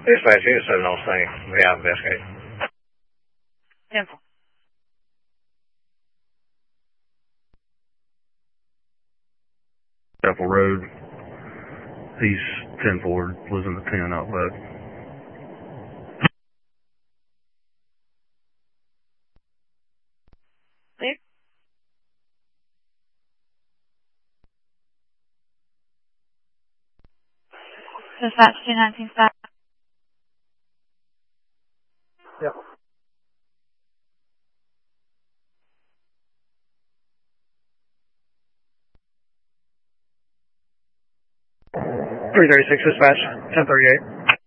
Dispatch, you said no thing. We have investigate. Cancel. Chapel Road. He's 10 forward, losing the 10 out loud. Clear. Dispatch 219 staff. Yep. .336 dispatch, 1038.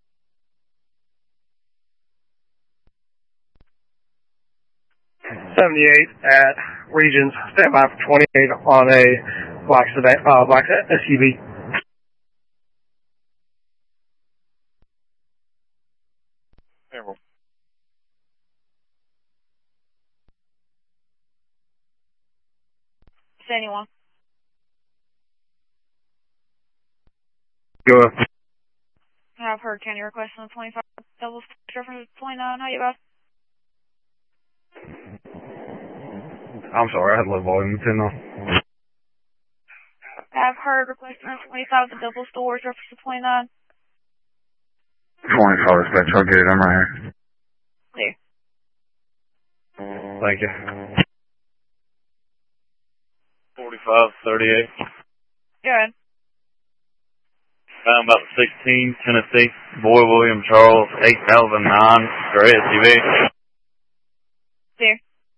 At Regions, standby for 28 on a black SUV. Careful. Say anyone. Go up. I've heard county request on the 25 double reference 29. How you about? I'm sorry, I had low volume 10 off. I've heard request on 25 the double stores reference 29. 24 dispatch, I'll get it, I'm right here. Clear. Thank you. 4538. Go ahead. Found about 16, Tennessee. Boy William Charles, 8009, gray SUV. Clear.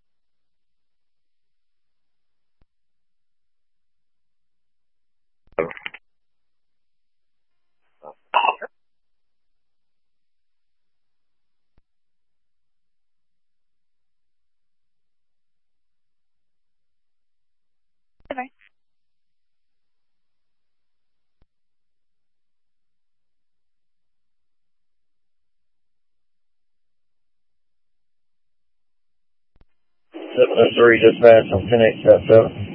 Okay. That's 3 dispatch on 10-8, 7.